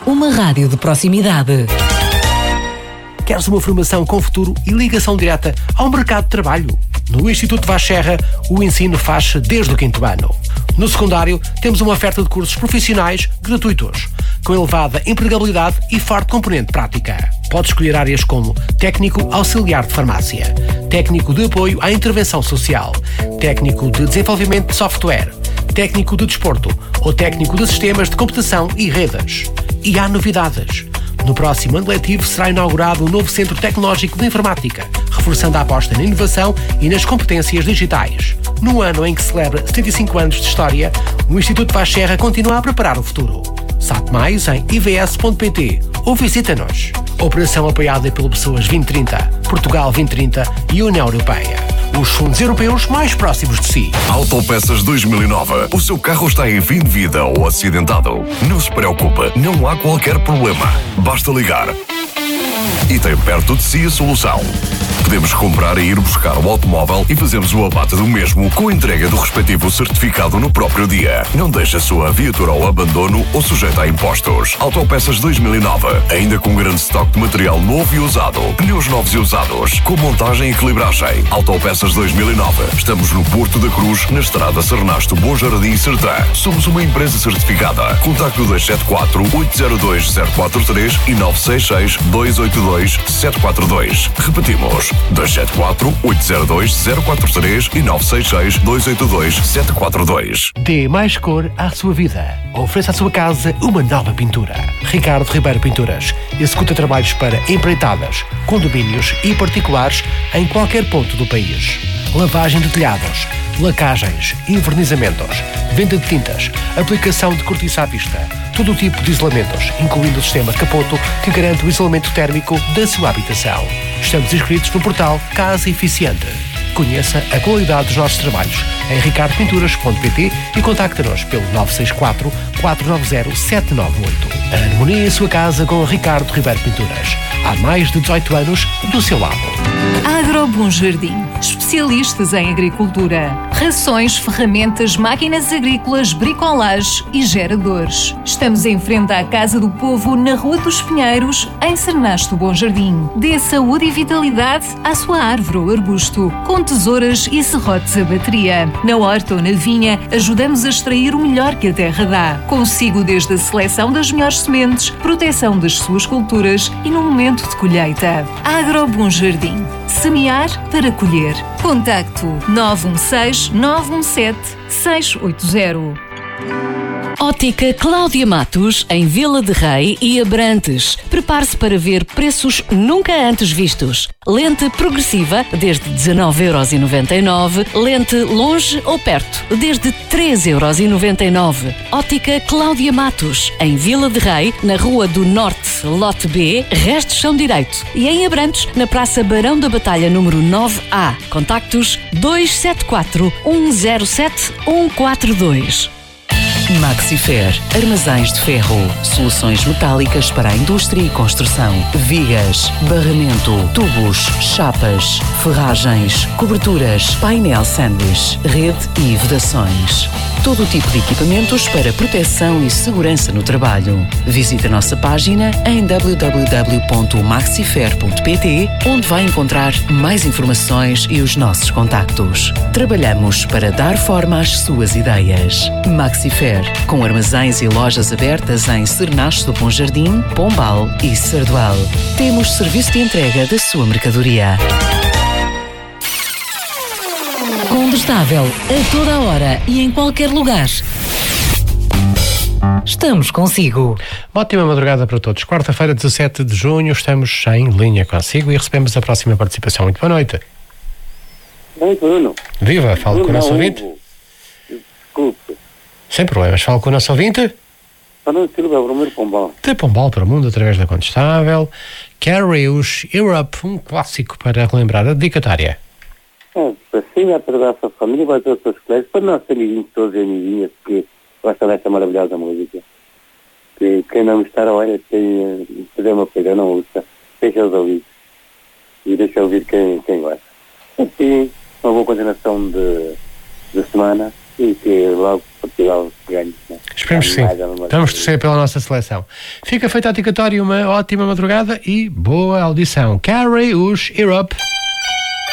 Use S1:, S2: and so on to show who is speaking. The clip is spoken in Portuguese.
S1: uma rádio de proximidade.
S2: Queres uma formação com futuro e ligação direta ao mercado de trabalho? No Instituto Vaz Serra, o ensino faz-se desde o 5º ano. No secundário, temos uma oferta de cursos profissionais gratuitos, com elevada empregabilidade e forte componente prática. Podes escolher áreas como técnico auxiliar de farmácia, técnico de apoio à intervenção social, técnico de desenvolvimento de software, técnico de desporto ou técnico de sistemas de computação e redes. E há novidades. No próximo ano letivo será inaugurado um novo Centro Tecnológico de Informática, reforçando a aposta na inovação e nas competências digitais. No ano em que celebra 75 anos de história, o Instituto Vaz Serra continua a preparar o futuro. Sabe mais em ivs.pt ou visita-nos. Operação apoiada pelo Pessoas 2030, Portugal 2030 e União Europeia. Os fundos europeus mais próximos de si.
S3: Autopeças 2009. O seu carro está em fim de vida ou acidentado? Não se preocupe, não há qualquer problema. Basta ligar. E tem perto de si a solução. Podemos comprar e ir buscar o automóvel e fazemos o abate do mesmo com a entrega do respectivo certificado no próprio dia. Não deixe a sua viatura ao abandono ou sujeita a impostos. Autopeças 2009. Ainda com grande estoque de material novo e usado. Pneus novos e usados. Com montagem e equilibragem. Autopeças 2009. Estamos no Porto da Cruz, na estrada Sernasto Bom Jardim e Sertã. Somos uma empresa certificada. Contacte o 274-802-043 e 966-282-742. Repetimos. 274-802-043 e 966-282-742.
S2: Dê mais cor à sua vida. Ofereça à sua casa uma nova pintura. Ricardo Ribeiro Pinturas executa trabalhos para empreitadas, condomínios e particulares em qualquer ponto do país. Lavagem de telhados, lacagens, envernizamentos, venda de tintas, aplicação de cortiça à vista, todo o tipo de isolamentos, incluindo o sistema Capoto, que garante o isolamento térmico da sua habitação. Estamos inscritos no portal Casa Eficiente. Conheça a qualidade dos nossos trabalhos em ricardopinturas.pt e contacte-nos pelo 964-490-798. A harmonia em sua casa com Ricardo Ribeiro Pinturas. Há mais de 18 anos do seu lado.
S1: Agro Bom Jardim. Especialistas em agricultura. Rações, ferramentas, máquinas agrícolas, bricolage e geradores. Estamos em frente à Casa do Povo, na Rua dos Pinheiros, em Sernasto Bom Jardim. Dê saúde e vitalidade à sua árvore ou arbusto, com tesouras e serrotes a bateria. Na horta ou na vinha, ajudamos a extrair o melhor que a terra dá. Consigo desde a seleção das melhores sementes, proteção das suas culturas e no momento de colheita. Agro Bom Jardim. Semear para colher. Contacto 916-917-680. Ótica Cláudia Matos, em Vila de Rei e Abrantes. Prepare-se para ver preços nunca antes vistos. Lente progressiva, desde 19,99€. Lente longe ou perto, desde 3,99€. Ótica Cláudia Matos, em Vila de Rei, na Rua do Norte, Lote B, Restos Chão Direito. E em Abrantes, na Praça Barão da Batalha, número 9A. Contactos 274-107-142. Maxifer, armazéns de ferro, soluções metálicas para a indústria e construção, vigas, barramento, tubos, chapas, ferragens, coberturas, painel sanduíche, rede e vedações. Todo o tipo de equipamentos para proteção e segurança no trabalho. Visite a nossa página em www.maxifer.pt, onde vai encontrar mais informações e os nossos contactos. Trabalhamos para dar forma às suas ideias. Maxifer, com armazéns e lojas abertas em Sernasto do Bom Jardim, Pombal e Sardual. Temos serviço de entrega da sua mercadoria. Combustável a toda a hora e em qualquer lugar. Estamos consigo.
S2: Ótima madrugada para todos. Quarta-feira, 17 de junho, estamos em linha consigo e recebemos a próxima participação. Muito boa noite.
S4: Oi, Bruno.
S2: Viva, falo com o nosso ouvinte.
S4: Desculpe.
S2: Sem problemas, falo com o nosso ouvinte.
S4: Fernando Silva, Romero Pombal.
S2: De Pombal para o mundo, através da Contestável. Carrius Europe, um clássico para relembrar a dedicatória.
S4: Para si, vai para a sua família, vai para os seus colegas, para nós amiguinhos todos e amiguinhas que gostam desta maravilhosa música. Que quem não gostar, olha, tem fazer uma coisa, não ouça. Deixa-os ouvir. E deixa ouvir quem gosta. Assim, uma boa continuação de semana. e que logo Portugal ganhe. Né?
S2: Esperemos que sim. Vamos torcer pela nossa seleção. Fica feita a dedicatória, uma ótima madrugada e boa audição. Carrie, os Europe.